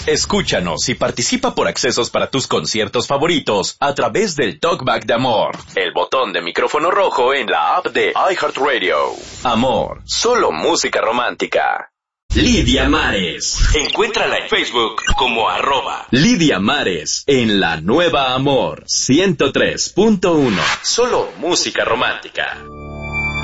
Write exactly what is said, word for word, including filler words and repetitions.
Escúchanos y participa por accesos para tus conciertos favoritos a través del Talkback de Amor, el botón de micrófono rojo en la app de iHeartRadio. Amor, solo música romántica. Lidia Mares. Encuéntrala en Facebook como arroba Lidia Mares en la nueva Amor ciento tres punto uno. Solo música romántica.